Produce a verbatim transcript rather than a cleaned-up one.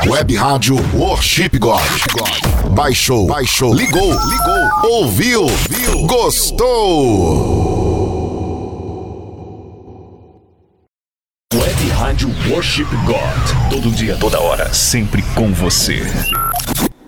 Web Rádio Worship God. Baixou, baixou, ligou, ligou, ouviu, viu, gostou. Web Rádio Worship God. Todo dia, toda hora, sempre com você.